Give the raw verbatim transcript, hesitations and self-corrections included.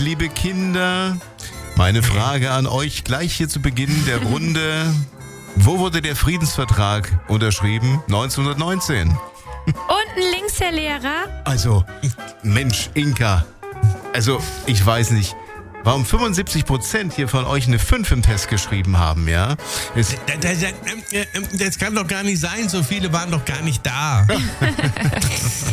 liebe Kinder, meine Frage an euch gleich hier zu Beginn der Runde. Wo wurde der Friedensvertrag unterschrieben? neunzehnhundertneunzehn. Unten links, Herr Lehrer. Also, Mensch, Inka. Also, ich weiß nicht, warum fünfundsiebzig Prozent hier von euch eine fünf im Test geschrieben haben, ja? Es Das, das, das kann doch gar nicht sein, so viele waren doch gar nicht da.